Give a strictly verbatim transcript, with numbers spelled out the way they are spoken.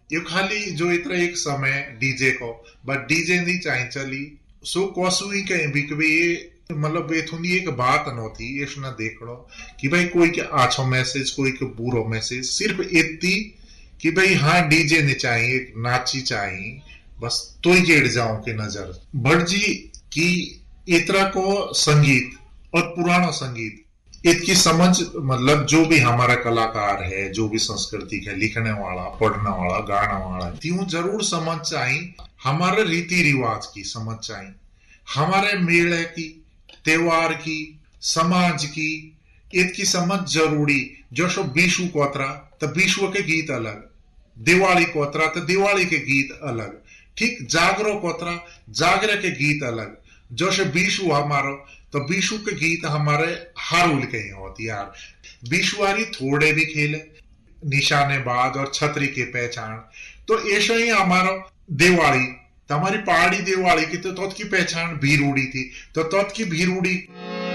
ये खाली जो इतना एक समय डीजे को बट डीजे नहीं चाहे चली सो कोसु ही कहीं भी कि ये मतलब ये थोड़ी एक बात नहोती ये ना देख लो कि भाई कोई के आछो मैसेज कोई के बुरो मैसेज सिर्फ इतनी कि भाई हाँ डीजे ने चाहिए नाची चाहिए बस तो ही गेड़ जाऊं के नजर भट जी की इतरा को संगीत और पुराना संगीत इसकी समझ मतलब जो भी हमारा कलाकार है जो भी संस्कृति है लिखने वाला पढ़ने वाला गाना वाला त्यों जरूर समझ चाहिए हमारे रीति रिवाज की समझ चाहिए हमारे मेले की त्योहार की समाज की इसकी समझ जरूरी जो सो बीशु कोतरा तो बीशु के गीत अलग दिवाली कोतरा तो दिवाली के गीत अलग ठीक जागरो कोतरा जागरे के गीत अलग जो से बीशु हमारो तो बीशु के गीत हमारे हर उल के होती यार बीशुआरी थोड़े भी खेले निशानेबाज और छतरी के पहचान तो ऐसा ही हमारा दिवाली तो हमारी पहाड़ी दिवाली की तो तोत की पहचान भीरूड़ी थी तो तोत की भीरूड़ी